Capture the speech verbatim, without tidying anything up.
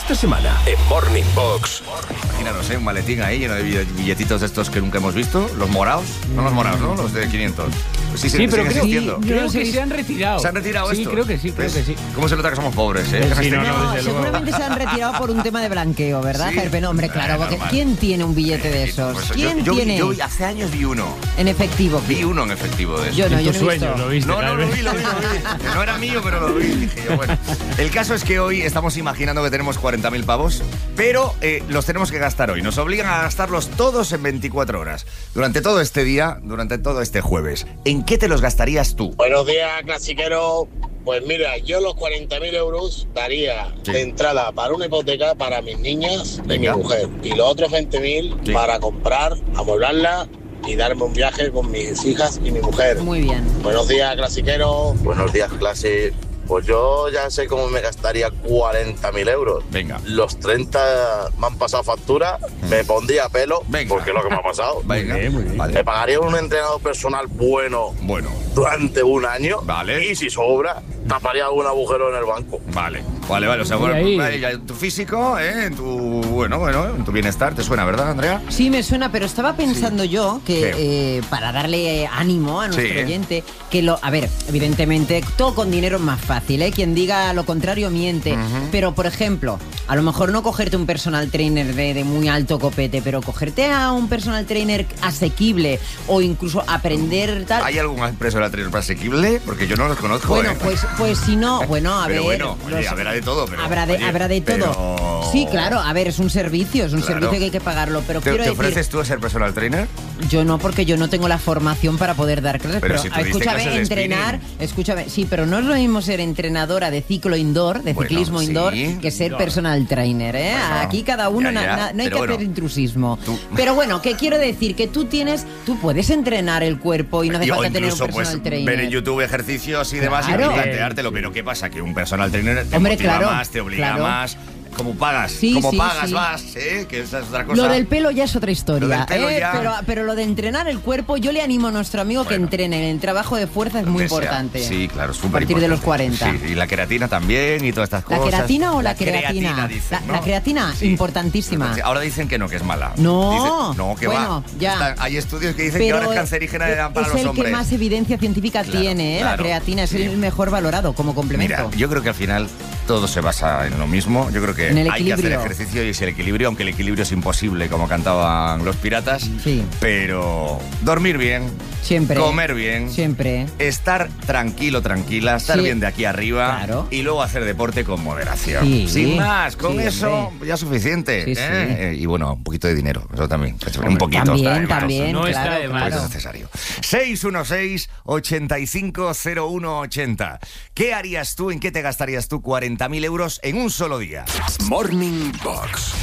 Esta semana en Morning Box. Imaginaros, ¿eh? Un maletín ahí lleno de billetitos de estos que nunca hemos visto. Los morados. No los morados, ¿no? Los de quinientos. Pues sí, sí, sí, pero creo, sí, creo que se han retirado. ¿Se han retirado sí, estos? Sí, creo que sí, creo ¿Ves? que sí. ¿Cómo se nota que somos pobres, eh? Sí, no, No, no, seguramente se han retirado por un tema de blanqueo, ¿verdad, Sí. Gerpe? No, hombre, claro, Eh, porque normal. ¿quién tiene un billete de esos? Pues ¿Quién yo, yo, tiene Yo, yo hace años vi uno. en efectivo? Vi uno en efectivo de eso. Yo no, En yo tu no he sueño visto. lo viste. No, no, tal lo vez. vi, lo vi, lo vi. Que no era mío, pero lo vi. Dije yo, bueno. El caso es que hoy estamos imaginando que tenemos cuarenta mil pavos, pero eh, los tenemos que gastar hoy. Nos obligan a gastarlos todos en veinticuatro horas. Durante todo este día, durante todo este jueves. ¿En qué te los gastarías tú? Buenos días, clasiquero. Pues mira, yo los cuarenta mil euros daría Sí. de entrada para una hipoteca para mis niñas Venga. y mi mujer. Y los otros veinte mil Sí. para comprar, amueblarla y darme un viaje con mis hijas y mi mujer. Muy bien. Buenos días, clasiquero. Buenos días, clase. Pues yo ya sé cómo me gastaría cuarenta mil euros. Venga. Los treinta me han pasado factura, me pondría pelo, Venga. porque es lo que me ha pasado. Venga. Muy bien, muy bien. Vale. Me pagaría un entrenador personal bueno Bueno, durante un año. Vale. Y si sobra, taparía algún agujero en el banco. vale. Vale, vale. O sea, Y bueno, ahí- vale, ya en tu físico, ¿eh? En tu, bueno, bueno, en tu bienestar. ¿Te suena, verdad, Andrea? Sí, me suena, pero estaba pensando yo que ¿Qué? eh, para darle ánimo a nuestro Sí. oyente, que lo, a ver, evidentemente todo con dinero es más fácil, ¿eh? Quien diga lo contrario miente. Pero, por ejemplo, a lo mejor no cogerte un personal trainer de, de muy alto copete, pero cogerte a un personal trainer asequible o incluso aprender tal. ¿Hay algún personal trainer asequible? Porque yo no los conozco, Bueno, ¿eh? pues, pues si no, bueno, a Pero ver. bueno, oye, los- habrá de todo, pero... habrá de, oye, habrá de todo. pero- Sí, claro, a ver, es un servicio, es un Claro. servicio que hay que pagarlo. Pero ¿Te, quiero te decir, ofreces tú a ser personal trainer? yo no, porque yo no tengo la formación para poder dar clases. Pero Pero, si tú diste escúchame, clases de entrenar, spinning. escúchame, sí, pero no es lo mismo ser entrenadora de ciclo indoor, de Bueno, ciclismo sí. indoor, que ser Indoor. personal trainer, ¿eh? Bueno, Aquí cada uno, ya, na- ya, na- no hay pero que bueno, hacer intrusismo. tú- Pero bueno, ¿qué quiero decir? Que tú tienes, tú puedes entrenar el cuerpo y no hace Y- o falta tener un incluso personal pues, trainer. ver en YouTube ejercicios y demás Claro. y planteártelo. Pero ¿qué pasa? Que un personal trainer te Hombre, motiva claro, más, te obliga claro. más. Como pagas, Sí, como sí, pagas sí. vas, ¿eh? Que esa es otra cosa. Lo del pelo ya es otra historia, Lo del pelo ¿eh? ya- Pero, pero lo de entrenar el cuerpo, yo le animo a nuestro amigo que Bueno. entrene. El trabajo de fuerza es muy Donde sea. importante. Sí, claro, es A súper partir de los importante. cuarenta. Sí, y la queratina también y todas estas ¿La cosas. queratina o la, creatina? dicen, la, ¿no? la creatina, Sí. importantísima. Ahora dicen que no, que es mala. No. Dicen- no, que Bueno, va. ya. Están- hay estudios que dicen que Pero ahora es cancerígena es, para es los el hombres. que más evidencia científica Claro, tiene, ¿eh? claro, La creatina sí. es el mejor valorado como complemento. Mira, yo creo que al final todo se basa en lo mismo. Yo creo que En el hay que hacer equilibrio. ejercicio y es el equilibrio, aunque el equilibrio es imposible, como cantaban los piratas. Sí. Pero dormir bien, Siempre. comer bien, Siempre. estar tranquilo, tranquila, estar Sí. bien de aquí arriba Claro. y luego hacer deporte con moderación. Sí. Sin más, con Sí, eso hombre. ya suficiente. Sí, ¿eh? sí. Eh, Y bueno, un poquito de dinero, eso también. Un poquito. También, está de más. también, No claro, está de más. Pues claro. es necesario. seis uno seis, ocho cinco cero uno ocho cero. ¿Qué harías tú, en qué te gastarías tú cuarenta mil euros en un solo día? Morning Box.